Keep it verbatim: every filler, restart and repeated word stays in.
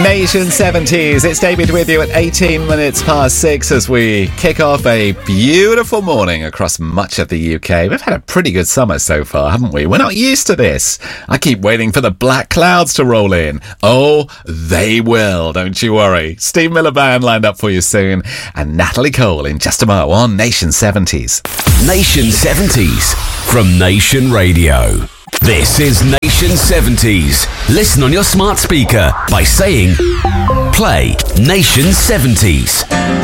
Nation seventies. It's David with you at eighteen minutes past six as we kick off a beautiful morning across much of the U K. We've had a pretty good summer so far, haven't we? We're not used to this. I keep waiting for the black clouds to roll in. Oh, they will, don't you worry. Steve Miller Band lined up for you soon, and Natalie Cole in just a moment on Nation seventies. Nation seventies from Nation Radio. This is Nation seventies. Listen on your smart speaker by saying, play Nation seventies.